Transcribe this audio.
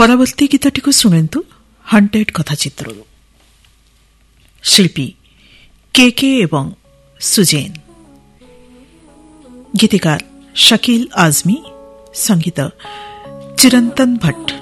ପରବର୍ତ୍ତୀ ଗୀତଟିକୁ ଶୁଣନ୍ତୁ ହଣ୍ଟେଡ୍ କଥା ଚିତ୍ରରୁ। ଶିଳ୍ପୀ କେକେ ଏବଂ ସୁଜେନ୍, ଗୀତିକାର ଶକିଲ ଆଜମୀ, ସଂଗୀତ ଚିରନ୍ତନ ଭଟ୍ଟ।